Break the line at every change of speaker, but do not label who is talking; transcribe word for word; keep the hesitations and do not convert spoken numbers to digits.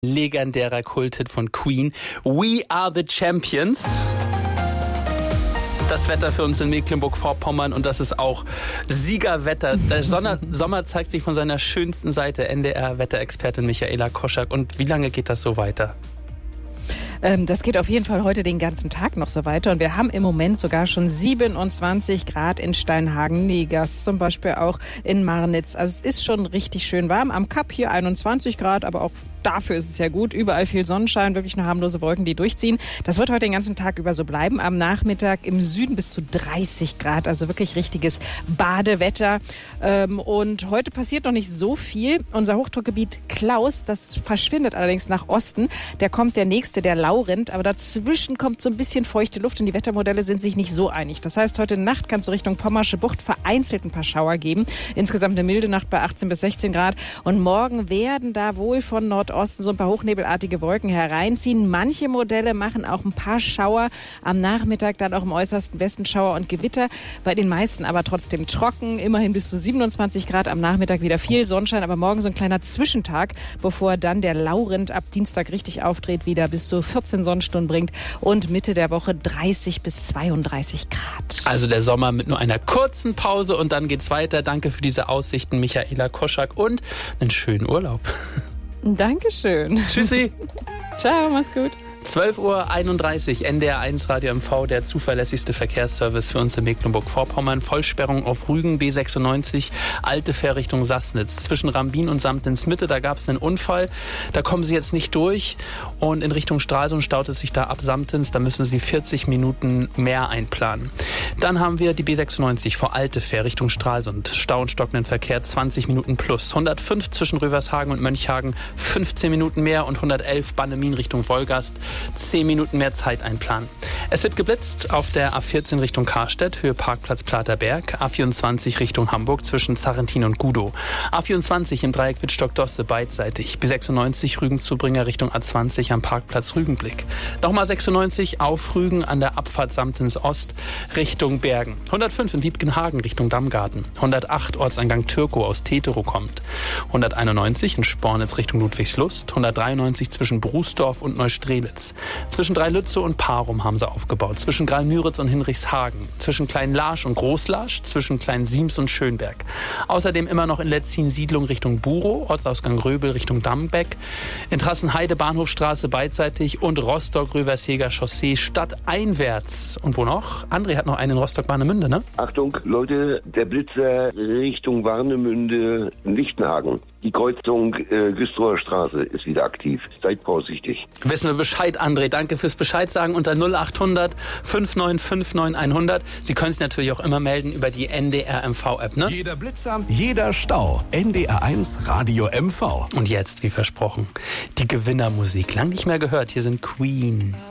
Legendärer Kulthit von Queen. We are the champions. Das Wetter für uns in Mecklenburg-Vorpommern und das ist auch Siegerwetter. Der Sonne, Sommer zeigt sich von seiner schönsten Seite. N D R-Wetterexpertin Michaela Koschak. Und wie lange geht das so weiter?
Das geht auf jeden Fall heute den ganzen Tag noch so weiter. Und wir haben im Moment sogar schon siebenundzwanzig Grad in Steinhagen, Negas, zum Beispiel auch in Marnitz. Also es ist schon richtig schön warm. Am Kap hier einundzwanzig Grad, aber auch dafür ist es ja gut. Überall viel Sonnenschein, wirklich nur harmlose Wolken, die durchziehen. Das wird heute den ganzen Tag über so bleiben. Am Nachmittag im Süden bis zu dreißig Grad, also wirklich richtiges Badewetter. Und heute passiert noch nicht so viel. Unser Hochdruckgebiet Klaus, das verschwindet allerdings nach Osten. Der kommt der nächste, der Laurent, aber dazwischen kommt so ein bisschen feuchte Luft und die Wettermodelle sind sich nicht so einig. Das heißt, heute Nacht kann es so Richtung Pommersche Bucht vereinzelt ein paar Schauer geben. Insgesamt eine milde Nacht bei achtzehn bis sechzehn Grad. Und morgen werden da wohl von Nordosten so ein paar hochnebelartige Wolken hereinziehen. Manche Modelle machen auch ein paar Schauer. Am Nachmittag dann auch im äußersten Westen Schauer und Gewitter. Bei den meisten aber trotzdem trocken. Immerhin bis zu siebenundzwanzig Grad. Am Nachmittag wieder viel Sonnenschein. Aber morgen so ein kleiner Zwischentag, bevor dann der Laurent ab Dienstag richtig aufdreht, wieder bis zu vierzehn Sonnenstunden bringt und Mitte der Woche dreißig bis zweiunddreißig Grad.
Also der Sommer mit nur einer kurzen Pause und dann geht's weiter. Danke für diese Aussichten, Michaela Koschak, und einen schönen Urlaub.
Dankeschön.
Tschüssi.
Ciao, mach's gut.
zwölf Uhr einunddreißig, N D R eins Radio M V, der zuverlässigste Verkehrsservice für uns in Mecklenburg-Vorpommern. Vollsperrung auf Rügen, B sechsundneunzig, alte Fährrichtung Sassnitz. Zwischen Rambin und Samtensmitte, da gab es einen Unfall. Da kommen Sie jetzt nicht durch. Und in Richtung Stralsund staut es sich da ab Samtens. Da müssen Sie vierzig Minuten mehr einplanen. Dann haben wir die B sechsundneunzig vor alte Fährrichtung Stralsund. Stau und stockenden Verkehr zwanzig Minuten plus. hundertfünf zwischen Rövershagen und Mönchhagen, fünfzehn Minuten mehr. Und hundertelf Bannemin Richtung Wolgast, zehn Minuten mehr Zeit einplanen. Es wird geblitzt auf der A vierzehn Richtung Karstedt, Höhe Parkplatz Platerberg, A vierundzwanzig Richtung Hamburg zwischen Zarrentin und Gudow, A vierundzwanzig im Dreieck Wittstock-Dosse beidseitig, B sechsundneunzig Rügen-Zubringer Richtung A zwanzig am Parkplatz Rügenblick. Nochmal sechsundneunzig auf Rügen an der Abfahrt Samtens Ost Richtung Bergen. hundertfünf in Diebkenhagen Richtung Dammgarten, hundertacht Ortseingang Türkow aus Teterow kommt, hunderteinundneunzig in Spornitz Richtung Ludwigslust, hundertdreiundneunzig zwischen Brußdorf und Neustrelitz. Zwischen Dreilütze und Parum haben sie aufgebaut. Zwischen Graal-Müritz und Hinrichshagen. Zwischen Klein-Larsch und Groß-Larsch. Zwischen Klein-Siems und Schönberg. Außerdem immer noch in Letzin-Siedlung Richtung Burow. Ortsausgang Röbel Richtung Dammbeck. In Trassenheide Bahnhofstraße beidseitig. Und Rostock-Röversheger Chaussee stadteinwärts. Und wo noch? André hat noch einen in Rostock-Warnemünde, ne?
Achtung, Leute, der Blitzer Richtung Warnemünde-Lichtenhagen. Die Kreuzung äh, Güstrower Straße ist wieder aktiv. Seid vorsichtig.
Wissen wir Bescheid, André. Danke fürs Bescheid sagen unter null achthundert fünf neun fünf neun hundert. Sie können es natürlich auch immer melden über die N D R M V-App, ne?
Jeder Blitzer, jeder Stau. N D R eins Radio M V.
Und jetzt, wie versprochen, die Gewinnermusik. Lang nicht mehr gehört. Hier sind Queen.